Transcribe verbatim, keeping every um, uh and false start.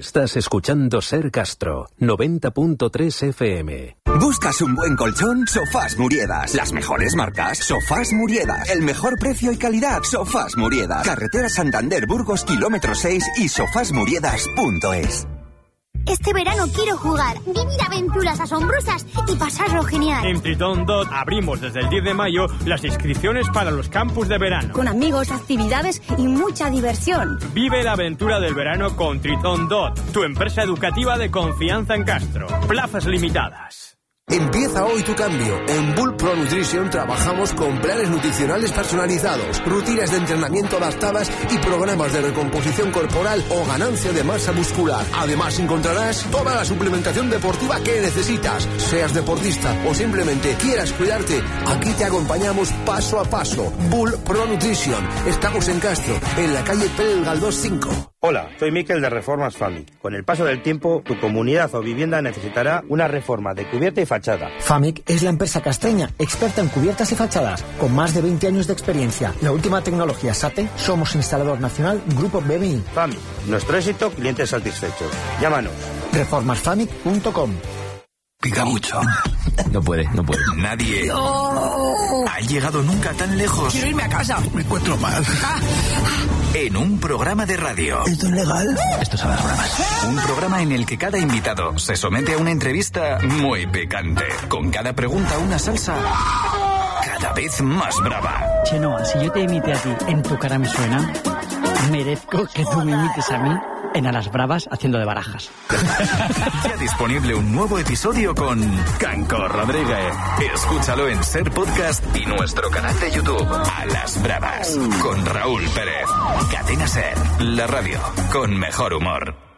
Estás escuchando Ser Castro, noventa punto tres F M. ¿Buscas un buen colchón? Sofás Muriedas. Las mejores marcas. Sofás Muriedas. El mejor precio y calidad. Sofás Muriedas. Carretera Santander Burgos, kilómetro seis y sofás muriedas punto es. Este verano quiero jugar, vivir aventuras asombrosas y pasarlo genial. En Tritón Dot abrimos desde el diez de mayo las inscripciones para los campus de verano. Con amigos, actividades y mucha diversión. Vive la aventura del verano con Tritón Dot, tu empresa educativa de confianza en Castro. Plazas limitadas. Empieza hoy tu cambio. En Bull Pro Nutrition trabajamos con planes nutricionales personalizados, rutinas de entrenamiento adaptadas y programas de recomposición corporal o ganancia de masa muscular. Además encontrarás toda la suplementación deportiva que necesitas. Seas deportista o simplemente quieras cuidarte, aquí te acompañamos paso a paso. Bull Pro Nutrition. Estamos en Castro, en la calle Pérez Galdós cinco. Hola, soy Miquel de Reformas Famic. Con el paso del tiempo, tu comunidad o vivienda necesitará una reforma de cubierta y fachada. Famic es la empresa castreña, experta en cubiertas y fachadas, con más de veinte años de experiencia. La última tecnología SATE, somos instalador nacional Grupo B M I. Famic, nuestro éxito, clientes satisfechos. Llámanos. reformas famic punto com. Pica mucho. No puede, no puede. Nadie no. ha llegado nunca tan lejos. Quiero irme a casa. Me encuentro mal. En un programa de radio. ¿Esto es legal? Esto son las bromas. Un programa en el que cada invitado se somete a una entrevista muy picante. Con cada pregunta una salsa cada vez más brava. Chenoa, si yo te imite a ti, ¿en tu cara me suena? Merezco que tú me imites a mí en A las Bravas haciendo de barajas. Ya disponible un nuevo episodio con Canco Rodríguez. Escúchalo en Ser Podcast y nuestro canal de YouTube. A las Bravas con Raúl Pérez. Cadena Ser, la radio con mejor humor.